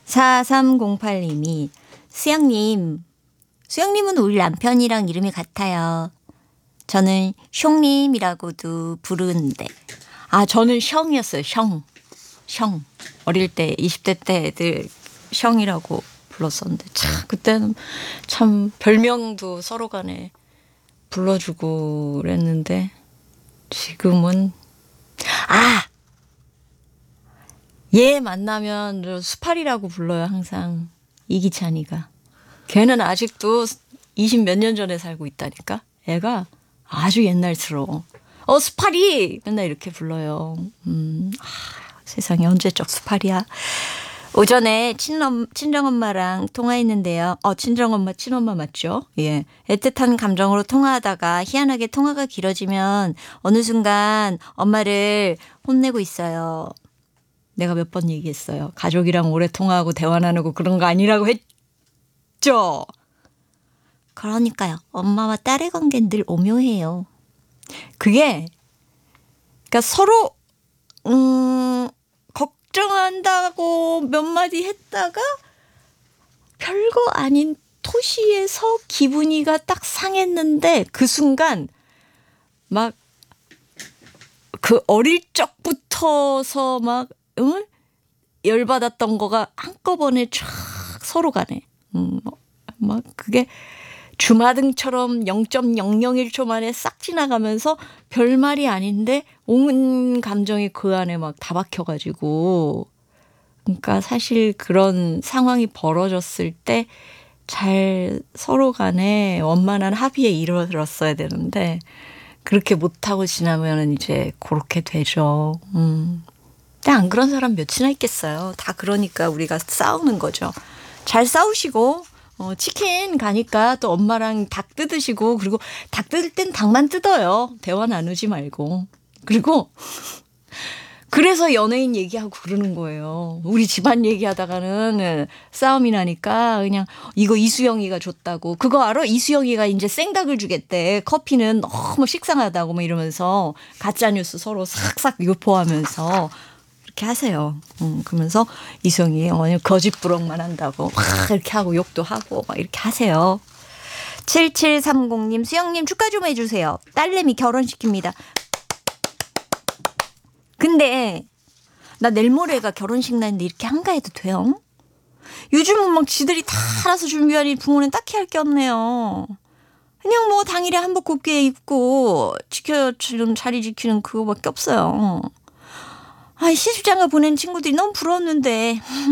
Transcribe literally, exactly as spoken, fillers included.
사삼공팔 님이 수영님, 수영님은 우리 남편이랑 이름이 같아요. 저는 숑님이라고도 부르는데. 아, 저는 숑이었어요. 숑. 숑. 어릴 때 이십 대 때 애들 숑이라고 불렀었는데 참 그때는 참 별명도 서로 간에 불러주고 그랬는데 지금은 아! 얘 만나면 수팔이라고 불러요. 항상. 이기찬이가. 걔는 아직도 이십 몇 년 전에 살고 있다니까. 애가 아주 옛날스러워. 어 수팔이 맨날 이렇게 불러요. 음, 아, 세상에 언제적 수팔이야. 오전에 친엄, 친정엄마랑 통화했는데요. 어, 친정엄마, 친엄마 맞죠? 예. 애틋한 감정으로 통화하다가 희한하게 통화가 길어지면 어느 순간 엄마를 혼내고 있어요. 내가 몇 번 얘기했어요. 가족이랑 오래 통화하고 대화 나누고 그런 거 아니라고 했죠? 그러니까요. 엄마와 딸의 관계는 늘 오묘해요. 그게 그러니까 서로 음, 걱정한다고 몇 마디 했다가 별거 아닌 토시에서 기분이가 딱 상했는데 그 순간 막 그 어릴 적부터서 막 응? 열받았던 거가 한꺼번에 쫙 서로 가네. 음, 막 그게 주마등처럼 영 점 영영일 초 만에 싹 지나가면서 별말이 아닌데 온 감정이 그 안에 막 다 박혀가지고. 그러니까 사실 그런 상황이 벌어졌을 때 잘 서로 간에 원만한 합의에 이르렀어야 되는데 그렇게 못하고 지나면 이제 그렇게 되죠. 음. 근데 안 그런 사람 몇이나 있겠어요. 다 그러니까 우리가 싸우는 거죠. 잘 싸우시고 어, 치킨 가니까 또 엄마랑 닭 뜯으시고 그리고 닭 뜯을 땐 닭만 뜯어요. 대화 나누지 말고. 그리고 그래서 연예인 얘기하고 그러는 거예요. 우리 집안 얘기하다가는 싸움이 나니까 그냥 이거 이수영이가 줬다고. 그거 알아? 이수영이가 이제 생닭을 주겠대. 커피는 너무 식상하다고 막 이러면서 가짜뉴스 서로 싹싹 유포하면서 이렇게 하세요. 음, 그러면서 이수영이 어머니 거짓부렁만 한다고 막 이렇게 하고 욕도 하고 막 이렇게 하세요. 칠칠삼공 님 수영님 축하 좀 해주세요. 딸내미 결혼시킵니다. 근데 나 내일 모레가 결혼식 날인데 이렇게 한가해도 돼요? 요즘은 막 지들이 다 알아서 준비하니 부모는 딱히 할 게 없네요. 그냥 뭐 당일에 한복 곱게 입고 지켜주는 자리 지키는 그거밖에 없어요. 아, 시집장가 보낸 친구들이 너무 부러웠는데